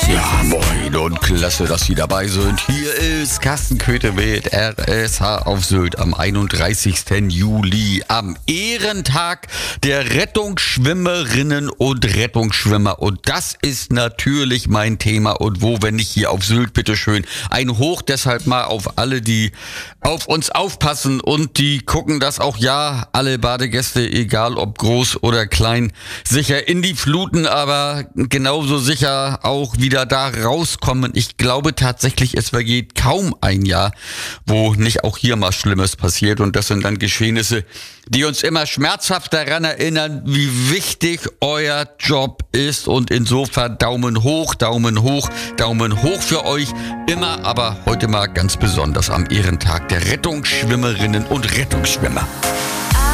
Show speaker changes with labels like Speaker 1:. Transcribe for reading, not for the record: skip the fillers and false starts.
Speaker 1: Ja, moin und klasse, dass Sie dabei sind. Hier ist Carsten Köthe mit RSH auf Sylt am 31. Juli, am Ehrentag der Rettungsschwimmerinnen und Rettungsschwimmer. Und das ist natürlich mein Thema. Und wo, wenn nicht hier auf Sylt, bitteschön. Ein Hoch deshalb mal auf alle, die auf uns aufpassen und die gucken, dass auch alle Badegäste, egal ob groß oder klein, sicher in die Fluten, aber genauso sicher auch wieder da rauskommen. Ich glaube tatsächlich, es vergeht kaum ein Jahr, wo nicht auch hier mal Schlimmes passiert. Und das sind dann Geschehnisse, die uns immer schmerzhaft daran erinnern, wie wichtig euer Job ist. Und insofern Daumen hoch, Daumen hoch, Daumen hoch für euch. Immer, aber heute mal ganz besonders am Ehrentag der Rettungsschwimmerinnen und Rettungsschwimmer.